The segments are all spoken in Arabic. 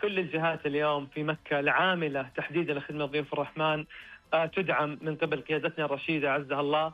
كل الجهات اليوم في مكة العاملة تحديدا لخدمة ضيوف الرحمن تدعم من قبل قيادتنا الرشيدة عزها الله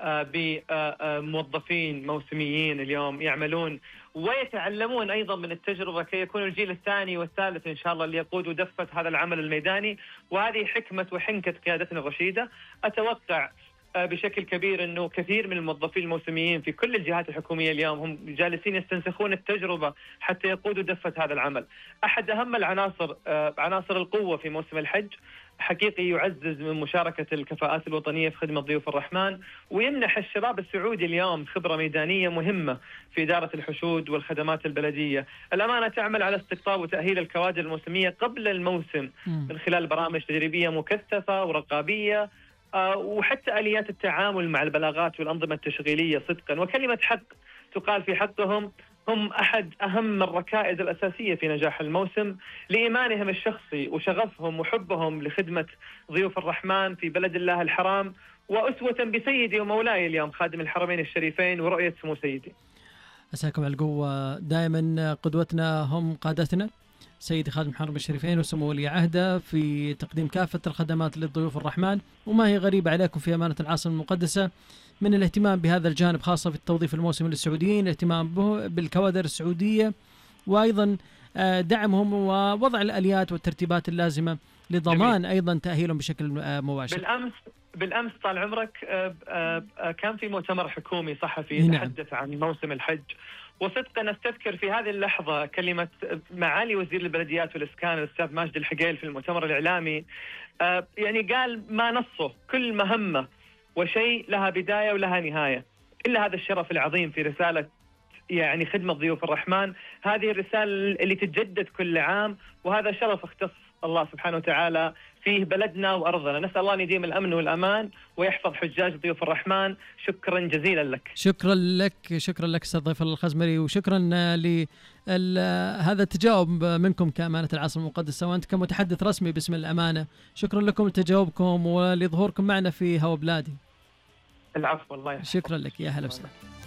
بموظفين موسميين اليوم يعملون ويتعلمون أيضا من التجربة كي يكون الجيل الثاني والثالث إن شاء الله اللي يقودوا دفة هذا العمل الميداني. وهذه حكمة وحنكة قيادتنا الرشيدة. أتوقع بشكل كبير أنه كثير من الموظفين الموسميين في كل الجهات الحكومية اليوم هم جالسين يستنسخون التجربة حتى يقودوا دفة هذا العمل. أحد أهم العناصر عناصر القوة في موسم الحج حقيقي يعزز من مشاركة الكفاءات الوطنية في خدمة ضيوف الرحمن، ويمنح الشباب السعودي اليوم خبرة ميدانية مهمة في إدارة الحشود والخدمات البلدية. الأمانة تعمل على استقطاب وتأهيل الكوادر الموسمية قبل الموسم من خلال برامج تدريبية مكثفة ورقابية وحتى آليات التعامل مع البلاغات والأنظمة التشغيلية صدقا. وكلمة حق تقال في حقهم، هم أحد أهم الركائز الأساسية في نجاح الموسم لإيمانهم الشخصي وشغفهم وحبهم لخدمة ضيوف الرحمن في بلد الله الحرام، وأسوة بسيدي ومولاي اليوم خادم الحرمين الشريفين ورؤية سمو سيدي. أساكم على القوة. دائما قدوتنا هم قادتنا سيدي خادم الحرمين الشريفين وسمو ولي عهده في تقديم كافة الخدمات للضيوف الرحمن، وما هي غريبة عليكم في أمانة العاصمة المقدسة من الاهتمام بهذا الجانب، خاصة في التوظيف الموسمي للسعوديين، الاهتمام بالكوادر السعودية، وأيضا دعمهم ووضع الآليات والترتيبات اللازمة لضمان أيضا تأهيلهم بشكل مباشر. بالأمس طال عمرك كان في مؤتمر حكومي صحفي يتحدث عن موسم الحج، وصدقا أستذكر في هذه اللحظة كلمة معالي وزير البلديات والإسكان الأستاذ ماجد الحقيل في المؤتمر الإعلامي. يعني قال ما نصه كل مهمة وشيء لها بداية ولها نهاية، إلا هذا الشرف العظيم في رسالة يعني خدمة ضيوف الرحمن. هذه الرسالة اللي تتجدد كل عام، وهذا شرف اختص الله سبحانه وتعالى فيه بلدنا وأرضنا. نسأل الله أن يديم الأمن والأمان ويحفظ حجاج ضيوف الرحمن. شكرا جزيلا لك. شكرا لك أستاذ ضيف الخزمري، وشكرا هذا التجاوب منكم كأمانة العاصمة المقدسة، وأنت كمتحدث رسمي باسم الأمانة. شكرا لكم لتجاوبكم ولظهوركم معنا في هوا بلادي. العفو، الله يحفظك. شكرا لك، يا هلا وسهلا.